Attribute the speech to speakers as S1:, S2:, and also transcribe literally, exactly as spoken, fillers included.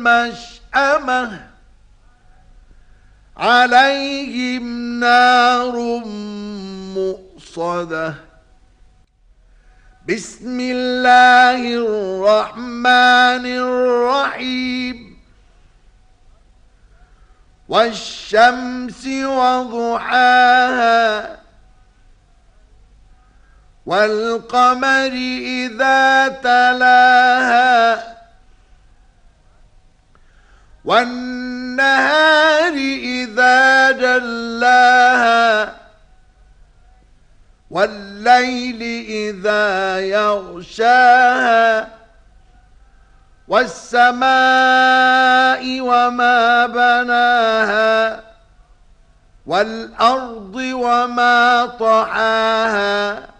S1: مشأمة عليهم نار مؤصدة بسم الله الرحمن الرحيم والشمس وضحاها والقمر إذا تلاها والنهار إذا جلاها والليل إذا يغشاها والسماء وما بناها والأرض وما طحاها